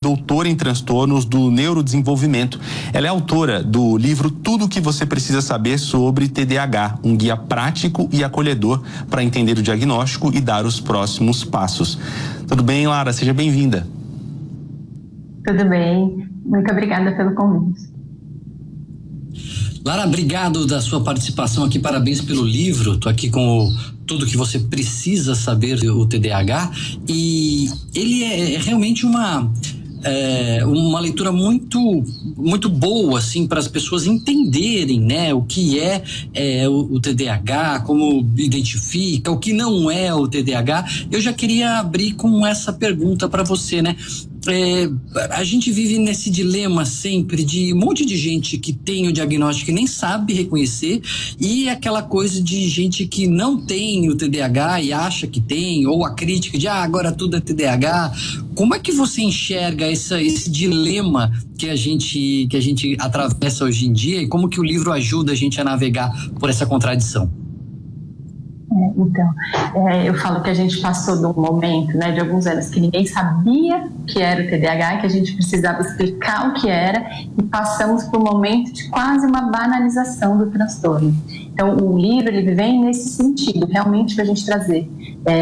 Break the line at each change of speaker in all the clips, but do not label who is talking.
doutora em transtornos do neurodesenvolvimento. Ela é autora do livro Tudo o que você precisa saber sobre TDAH, um guia prático e acolhedor para entender o diagnóstico e dar os próximos passos. Tudo bem, Lara? Seja bem-vinda.
Tudo bem. Muito obrigada pelo convite.
Lara, obrigado da sua participação aqui, parabéns pelo livro. Estou aqui com tudo que você precisa saber do TDAH, e ele é realmente uma leitura muito boa, assim, para as pessoas entenderem, né, o que é o TDAH, como identifica, o que não é o TDAH. Eu já queria abrir com essa pergunta para você, né? A gente vive nesse dilema sempre de um monte de gente que tem o diagnóstico e nem sabe reconhecer, e aquela coisa de gente que não tem o TDAH e acha que tem, ou a crítica de agora tudo é TDAH. Como é que você enxerga esse dilema que a gente atravessa hoje em dia, e como que o livro ajuda a gente a navegar por essa contradição?
Então, eu falo que a gente passou de um momento, né, de alguns anos que ninguém sabia que era o TDAH, que a gente precisava explicar o que era, e passamos por um momento de quase uma banalização do transtorno. Então, o livro ele vem nesse sentido, realmente, para a gente trazer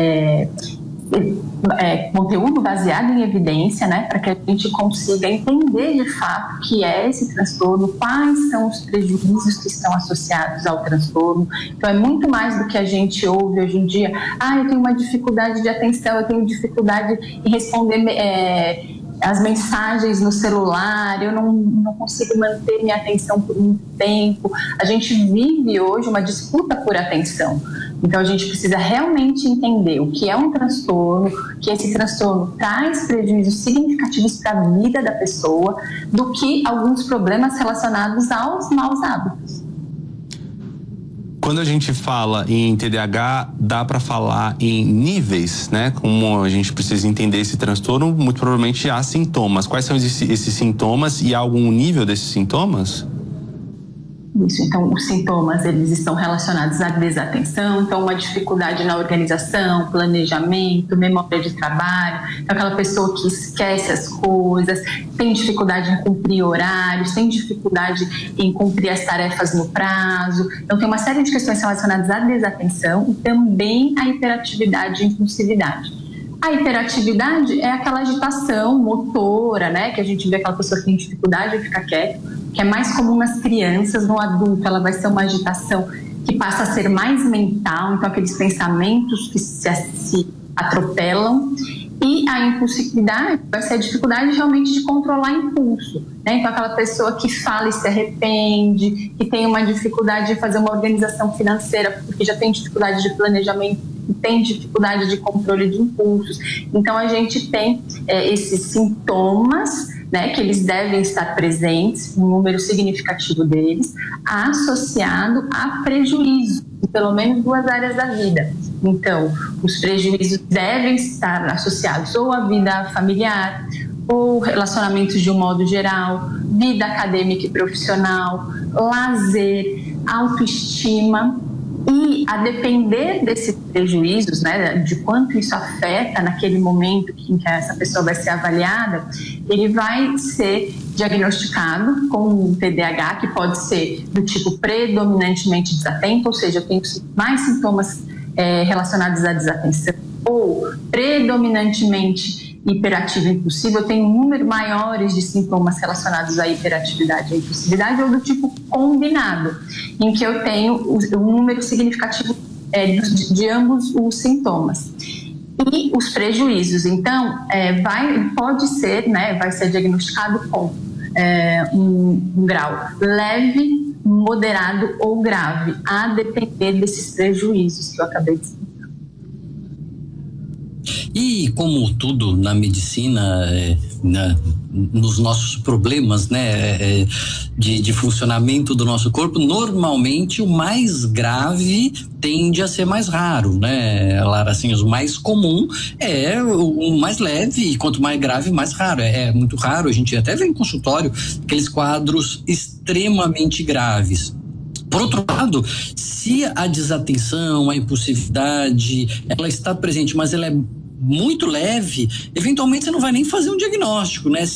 conteúdo baseado em evidência, né, para que a gente consiga entender de fato o que é esse transtorno, quais são os prejuízos que estão associados ao transtorno. Então é muito mais do que a gente ouve hoje em dia. Eu tenho uma dificuldade de atenção, eu tenho dificuldade em responder as mensagens no celular, eu não consigo manter minha atenção por muito tempo. A gente vive hoje uma disputa por atenção. Então a gente precisa realmente entender o que é um transtorno, que esse transtorno traz prejuízos significativos para a vida da pessoa, do que alguns problemas relacionados aos maus hábitos.
Quando a gente fala em TDAH, dá para falar em níveis, né? Como a gente precisa entender esse transtorno, muito provavelmente há sintomas. Quais são esses sintomas, e há algum nível desses sintomas?
Isso, então os sintomas eles estão relacionados à desatenção, então uma dificuldade na organização, planejamento, memória de trabalho, aquela pessoa que esquece as coisas, tem dificuldade em cumprir horários, tem dificuldade em cumprir as tarefas no prazo. Então tem uma série de questões relacionadas à desatenção e também à hiperatividade e impulsividade. A hiperatividade é aquela agitação motora, né? Que a gente vê aquela pessoa que tem dificuldade de ficar quieta, que é mais comum nas crianças. No adulto ela vai ser uma agitação que passa a ser mais mental, então aqueles pensamentos que se atropelam. E a impulsividade vai ser a dificuldade realmente de controlar impulso, né? Então aquela pessoa que fala e se arrepende, que tem uma dificuldade de fazer uma organização financeira porque já tem dificuldade de planejamento, tem dificuldade de controle de impulsos. Então a gente tem esses sintomas, né, que eles devem estar presentes, um número significativo deles, associado a prejuízo em pelo menos duas áreas da vida. Então, os prejuízos devem estar associados ou à vida familiar, ou relacionamentos de um modo geral, vida acadêmica e profissional, lazer, autoestima. E a depender desses prejuízos, né, de quanto isso afeta naquele momento em que essa pessoa vai ser avaliada, ele vai ser diagnosticado com um TDAH, que pode ser do tipo predominantemente desatento, ou seja, eu tenho mais sintomas relacionados à desatenção, ou predominantemente hiperativo e impulsivo, eu tenho um número maiores de sintomas relacionados à hiperatividade e impulsividade, ou do tipo combinado, em que eu tenho um número significativo de ambos os sintomas. E os prejuízos, então, pode ser, né, vai ser diagnosticado com um grau leve, moderado ou grave, a depender desses prejuízos que eu acabei de citar.
E como tudo na medicina, nos nossos problemas, né, de funcionamento do nosso corpo, normalmente o mais grave tende a ser mais raro, né, Lara? Assim, o mais comum é o mais leve, e quanto mais grave, mais raro. É muito raro, a gente até vê em consultório aqueles quadros extremamente graves. Por outro lado, se a desatenção, a impulsividade, ela está presente, mas ela é muito leve, eventualmente você não vai nem fazer um diagnóstico, né?